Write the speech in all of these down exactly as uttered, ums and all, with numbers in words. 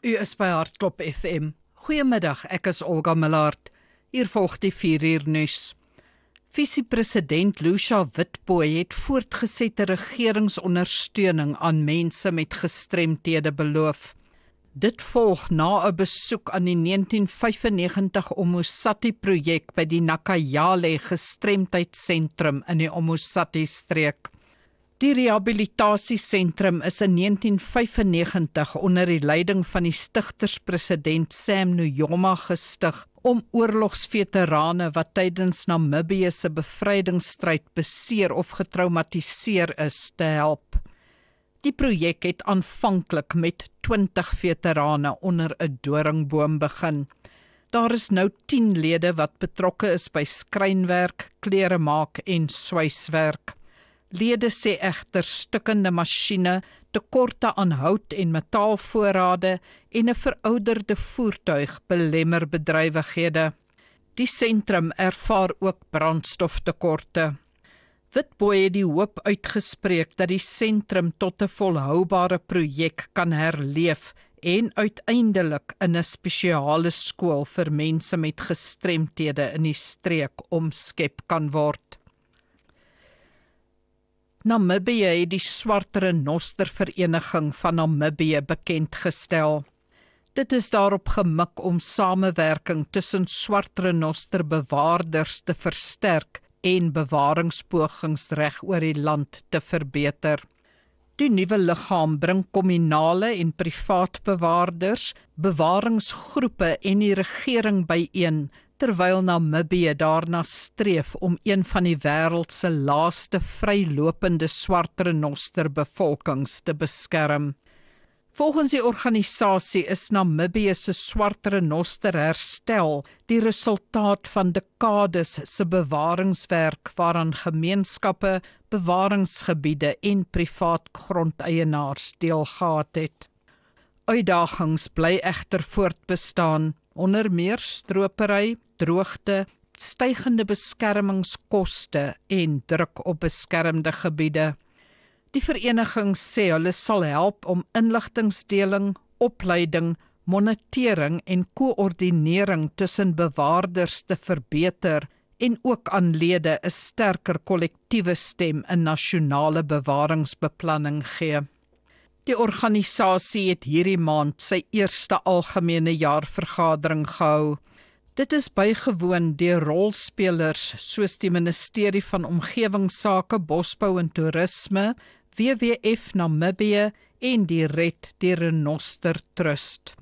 U is by Hartklop F M. Goeiemiddag, ek is Olga Millard. Hier volg die vier uur nuus. Visie-president Lucia Witbooi het voortgesette regeringsondersteuning aan mense met gestremthede beloof. Dit volg na 'n besoek aan die negentien vyfennegentig Omusati-projek by die Nakayale gestremdheidsentrum in die Omusati-streek. Die rehabilitasiesentrum is in negentien vyfennegentig onder die leiding van die stigterspresident Sam Nujoma gestig om oorlogsveterane wat tydens Namibië se bevrydingsstryd beseer of getraumatiseer is te help. Die projek het aanvanklik met twintig veterane onder 'n doringboom begin. Daar is nou tien lede wat betrokke is by skrynwerk, klere maak en swyswerk. Lede sê egter stukkende masjiene, tekorte aan hout en metaalvoorrade en 'n verouderde voertuig belemmer bedrywighede. Die sentrum ervaar ook brandstoftekorte. Witbooi het die hoop uitgespreek dat die sentrum tot 'n volhoubare projek kan herleef en uiteindelik in 'n spesiale skool vir mense met gestremthede in die streek omskep kan word. Namibië het die Swart Renoster Vereniging van Namibië bekendgestel. Dit is daarop gemik om samewerking tussen Swart Renoster bewaarders te versterk en bewaringspogings reg oor die land te verbeter. Die nuwe liggaam bring kommunale en privaat bewaarders, bewaringsgroepe en die regering byeen, terwyl Namibië daarna streef om een van die wêreld se laaste vrylopende Swart Renoster bevolkings te beskerm. Volgens die organisasie is Namibië se Swart Renoster herstel die resultaat van dekades se bewaringswerk waaraan gemeenskappe, bewaringsgebiede en privaat grondeienaars deel gehad het. Uitdagings bly egter voortbestaan, onder meer stropery, droogte, stygende beskermingskoste en druk op beskermde gebiede. Die vereniging sê hulle sal help om inligtingsdeling, opleiding, monitering en koördinering tussen bewaarders te verbeter en ook aan lede 'n sterker kollektiewe stem in nasionale bewaringsbeplanning gee. Die organisasie het hierdie maand sy eerste algemene jaarvergadering gehou. Dit is bygewoon deur rolspelers soos die Ministerie van Omgewingsake, Bosbou en Toerisme, W W F Namibië en die Red die Renoster Trust.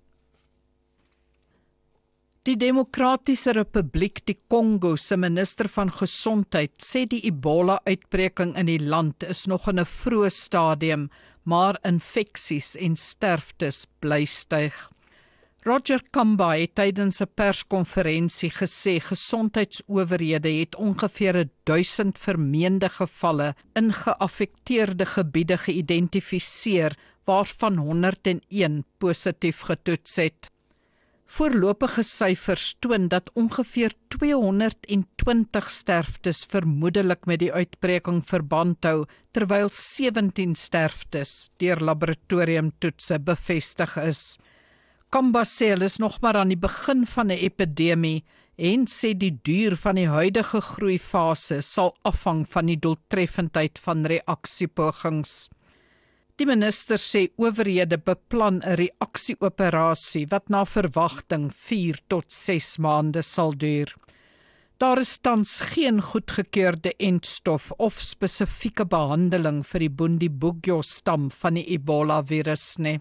Die Demokratiese Republiek die Kongo se minister van Gesondheid sê die Ebola-uitbreking in die land is nog in 'n vroeë stadium, maar infeksies en sterftes bly styg. Roger Kamba het tydens 'n perskonferensie gesê gesondheidsowerhede het ongeveer duisend vermeende gevalle in geaffekteerde gebiede geïdentifiseer, waarvan honderd en een positief getoets het. Voorlopige syfers toon dat ongeveer tweehonderdtwintig sterftes vermoedelik met die uitbreking verband hou, terwyl sewentien sterftes deur laboratoriumtoetse bevestig is. Kamba sê hulle is nog maar aan die begin van 'n epidemie en sê die duur van die huidige groeifase sal afhang van die doeltreffendheid van reaksiepogings. Die minister sê owerhede beplan 'n reaksieoperasie wat na verwagting vier tot ses maande sal duur. Daar is tans geen goedgekeurde entstof of spesifieke behandeling vir die Bundibugyo-stam van die Ebola-virus nie.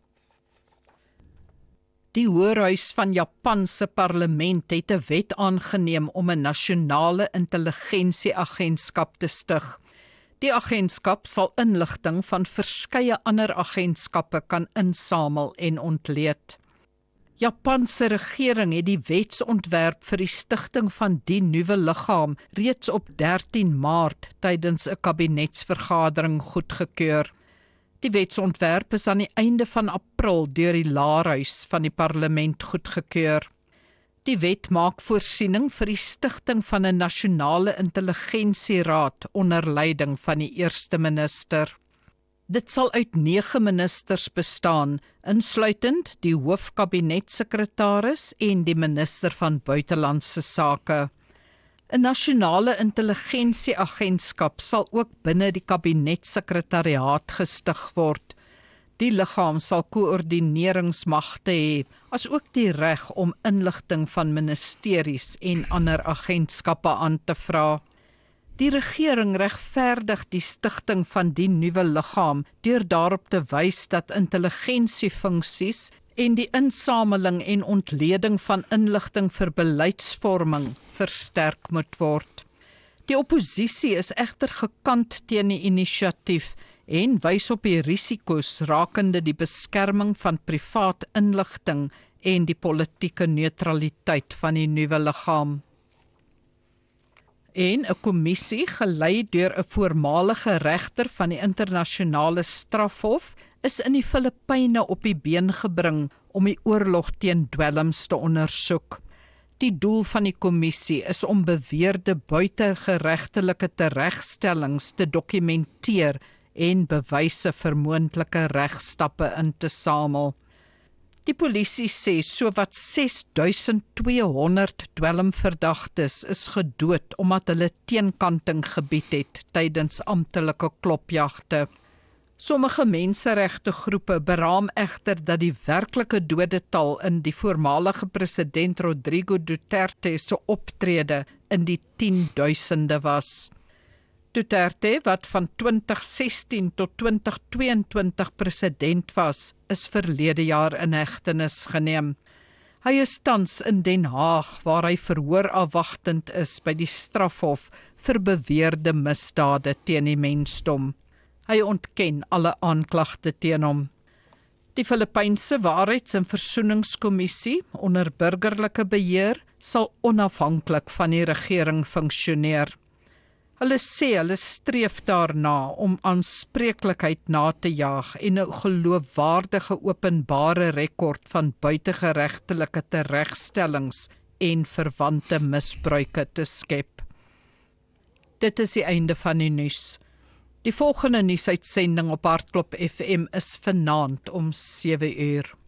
Die Hoërhuis van Japan se parlement het 'n wet aangeneem om 'n nasionale intelligensieagentskap te stig. Die agentskap sal inligting van verskeie ander agentskappe kan insamel en ontleed. Japan se regering het die wetsontwerp vir die stigting van die nuwe liggaam reeds op dertien Maart tydens 'n kabinetsvergadering goedgekeur. Die wetsontwerp is aan die einde van April deur die Laerhuis van die parlement goedgekeur. Die wet maak voorsiening vir die stigting van 'n nasionale intelligensieraad onder leiding van die eerste minister. Dit sal uit nege ministers bestaan, insluitend die hoofkabinetsekretaris en die minister van buitelandse sake. 'n Nasionale intelligensieagentskap sal ook binne die kabinetsekretariaat gestig word. Die liggaam sal koördineringsmagte hê, as ook die reg om inligting van ministeries en ander agentskappe aan te vra. Die regering regverdig die stigting van die nuwe liggaam deur daarop te wys dat intelligensiefunksies en die insameling en ontleding van inligting vir beleidsvorming versterk moet word. Die oppositie is egter gekant teen die inisiatief en wys op die risiko's rakende die beskerming van privaat inligting en die politieke neutraliteit van die nuwe liggaam. En 'n kommissie, gelei deur 'n voormalige regter van die internasionale strafhof, is in die Filippyne op die been gebring om die oorlog teen dwelms te ondersoek. Die doel van die kommissie is om beweerde buitegeregtelike teregstellings te dokumenteer en bewyse vir moontlike regstappe in te samel. Die polisie sê sowat ses duisend twee honderd dwelmverdagtes is gedood omdat hulle teenkanting gebied het tydens amptelike klopjagte. Sommige menseregtegroepe beraam egter dat die werklike dodetal in die voormalige president Rodrigo Duterte se optrede in die tienduisende was. Duterte, wat van twintig sestien tot twintig tweeëntwintig president was, is verlede jaar in hegtenis geneem. Hy is tans in Den Haag, waar hy verhoor afwagtend is by die strafhof vir beweerde misdade teen die mensdom. Hy ontken alle aanklagte teen hom. Die Filippynse Waarheids- en Versoeningskommissie onder burgerlike beheer sal onafhanklik van die regering funksioneer. Hulle sê hulle streef daarna om aanspreeklikheid na te jaag en 'n geloofwaardige openbare rekord van buitegeregtelike teregstellings en verwante misbruike te skep. Dit is die einde van die nuus. Die volgende nuusuitsending op Hartklop F M is vanaand om sewe uur.